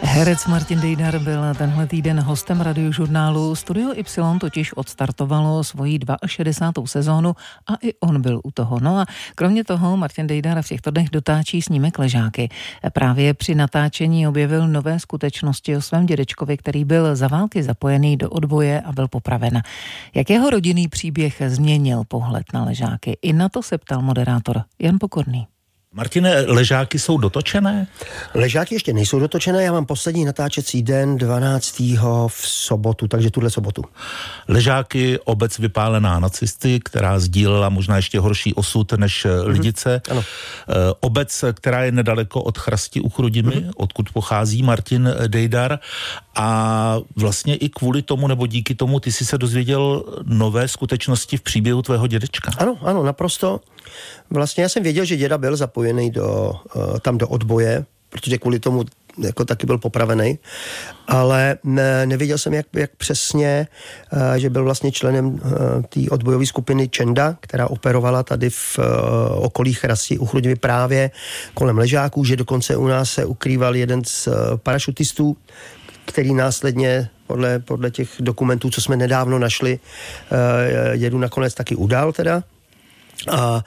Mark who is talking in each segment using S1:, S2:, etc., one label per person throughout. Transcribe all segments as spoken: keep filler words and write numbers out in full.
S1: Herec Martin Dejdar byl tenhle týden hostem radiožurnálu. Studio Y totiž odstartovalo svoji šedesátou druhou sezónu a i on byl u toho. No a kromě toho Martin Dejdar v těchto dnech dotáčí snímek Ležáky. Právě při natáčení objevil nové skutečnosti o svém dědečkovi, který byl za války zapojený do odboje a byl popraven. Jak jeho rodinný příběh změnil pohled na Ležáky? I na to se ptal moderátor Jan Pokorný.
S2: Martine, Ležáky jsou dotočené?
S3: Ležáky ještě nejsou dotočené, já mám poslední natáčecí den dvanáctého v sobotu, takže tuhle sobotu.
S2: Ležáky, obec vypálená nacisty, která sdílela možná ještě horší osud než mm-hmm. Lidice.
S3: Ano.
S2: Obec, která je nedaleko od Chrasti u Chrudimi, mm-hmm. odkud pochází Martin Dejdar. A vlastně i kvůli tomu, nebo díky tomu, ty jsi se dozvěděl nové skutečnosti v příběhu tvého dědečka.
S3: Ano, ano, naprosto. Vlastně já jsem věděl, že děda byl zapojený do, tam do odboje, protože kvůli tomu jako taky byl popravený, ale ne, nevěděl jsem, jak, jak přesně, že byl vlastně členem té odbojové skupiny Čenda, která operovala tady v okolí Chrasti u Chrudimi právě kolem Ležáků, že dokonce u nás se ukrýval jeden z parašutistů, který následně podle, podle těch dokumentů, co jsme nedávno našli, dědu nakonec taky udal teda. A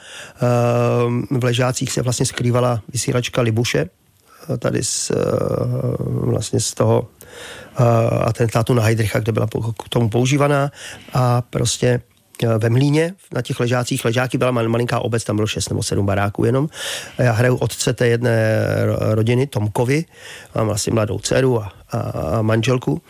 S3: v Ležácích se vlastně skrývala vysílačka Libuše, tady z, vlastně z toho atentátu na Heydricha, kde byla k tomu používaná, a prostě ve Mlíně, na těch Ležácích, Ležáky byla malinká obec, tam bylo šest nebo sedm baráků jenom. Já hraju otce té jedné rodiny, Tomkovi, mám vlastně mladou dceru a, a, a manželku.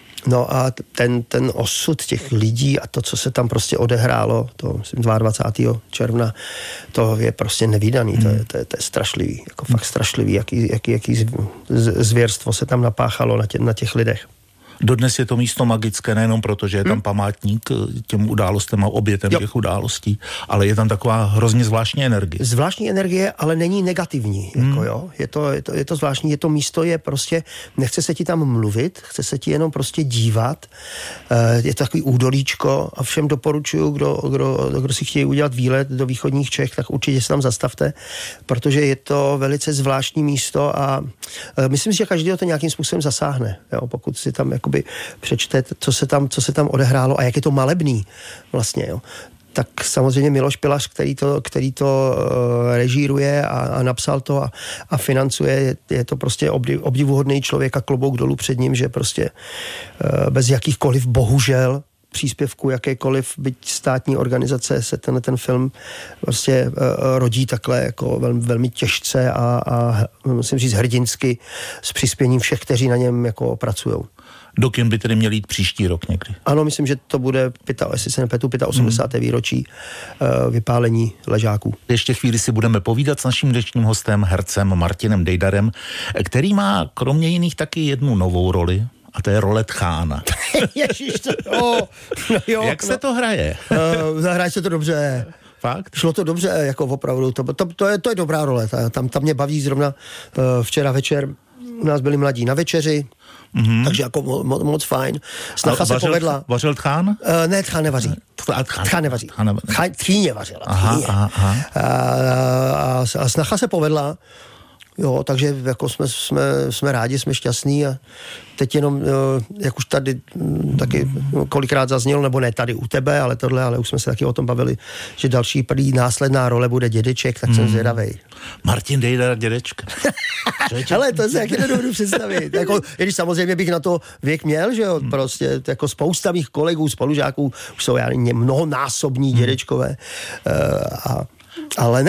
S3: No a ten, ten osud těch lidí a to, co se tam prostě odehrálo, to myslím dvacátého druhého června, to je prostě nevídaný, to je, to je, to je strašlivý, jako fakt strašlivý, jaký, jaký, jaký zvěrstvo se tam napáchalo na, tě, na těch lidech.
S2: Dodnes je to místo magické, nejenom proto, že je tam hmm. památník těm událostem a obětem jo. těch událostí, ale je tam taková hrozně zvláštní energie.
S3: Zvláštní energie, ale není negativní. Hmm. Jako jo. Je, to, je, to, je to zvláštní, je to místo, je prostě, nechce se ti tam mluvit, chce se ti jenom prostě dívat. Je to takový údolíčko a všem doporučuju, kdo, kdo, kdo si chtějí udělat výlet do východních Čech, tak určitě se tam zastavte, protože je to velice zvláštní místo a myslím si, že každý to nějakým způsobem zasáhne, jo, pokud si tam jakoby přečte, co se tam, co se tam odehrálo a jak je to malebný vlastně, jo. Tak samozřejmě Miloš Pilař, který to, který to uh, režíruje a, a napsal to a, a financuje, je, je to prostě obdiv, obdivuhodný člověk a klobouk dolů před ním, že prostě uh, bez jakýchkoliv, bohužel, příspěvku jakékoliv, byť státní organizace se ten, ten film prostě uh, rodí takhle jako velmi, velmi těžce a, a musím říct hrdinsky s přispěním všech, kteří na něm jako pracujou.
S2: Do kin by tedy měl jít příští rok někdy?
S3: Ano, myslím, že to bude, pěta, jestli se nepletu, osmdesátého Hmm. výročí uh, vypálení Ležáků.
S2: Ještě chvíli si budeme povídat s naším dnešním hostem, hercem Martinem Dejdarem, který má kromě jiných taky jednu novou roli, a to je role tchána.
S3: Ježiš, to no, no jo.
S2: Jak
S3: no.
S2: se to hraje?
S3: Uh, zahraje se to dobře.
S2: Fakt?
S3: Šlo to dobře, jako opravdu. To, to, to, je, to je dobrá role. Tam, tam mě baví zrovna uh, včera večer. U nás byli mladí na večeři, mm-hmm. takže jako mo, moc fajn. Snacha se povedla.
S2: Vařil tchán?
S3: Uh, ne, tchán nevaří.
S2: Tchán,
S3: tchán nevaří.
S2: Tchán
S3: nevaří. Tchýně vařila.
S2: Aha,
S3: tchýně.
S2: aha, aha.
S3: A, a, a snacha se povedla. Jo, takže jako jsme, jsme, jsme rádi, jsme šťastní a teď jenom, jak už tady taky kolikrát zaznělo, nebo ne tady u tebe, ale tohle, ale už jsme se taky o tom bavili, že další prý následná role bude dědeček, tak mm. jsem zvědavej.
S2: Martin Dejdar, dědečka.
S3: Hele, to se jaký nedovedu představit. Jako, když samozřejmě bych na to věk měl, že jo, mm. prostě jako spousta mých kolegů, spolužáků už jsou já mnohonásobní dědečkové, uh, a, ale ne,